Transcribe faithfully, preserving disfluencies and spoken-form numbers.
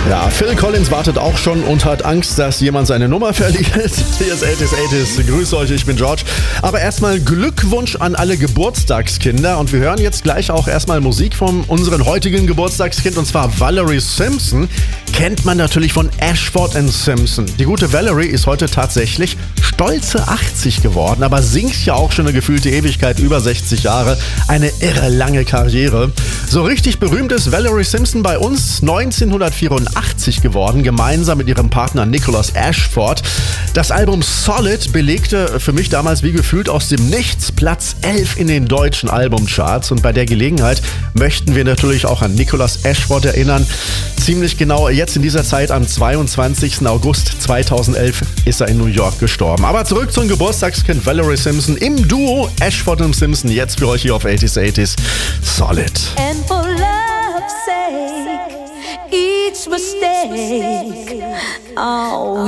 Ja, Phil Collins wartet auch schon und hat Angst, dass jemand seine Nummer verliert. Hier ist achtzig achtzig. Grüß euch, ich bin George. Aber erstmal Glückwunsch an alle Geburtstagskinder. Und wir hören jetzt gleich auch erstmal Musik von unserem heutigen Geburtstagskind, und zwar Valerie Simpson. Kennt man natürlich von Ashford and Simpson. Die gute Valerie ist heute tatsächlich stolze achtzig geworden, aber singt ja auch schon eine gefühlte Ewigkeit, über sechzig Jahre. Eine irre lange Karriere. So richtig berühmt ist Valerie Simpson bei uns neunzehnhundertvierundachtzig geworden, gemeinsam mit ihrem Partner Nicholas Ashford. Das Album Solid belegte für mich damals wie gefühlt aus dem Nichts Platz elf in den deutschen Albumcharts. Und bei der Gelegenheit möchten wir natürlich auch an Nicholas Ashford erinnern. Ziemlich genau jetzt in dieser Zeit, am zweiundzwanzigsten August zweitausendelf, ist er in New York gestorben. Aber zurück zum Geburtstagskind Valerie Simpson im Duo Ashford und Simpson, jetzt für euch hier auf achtzig achtzig Solid. And for love's sake, each mistake, oh.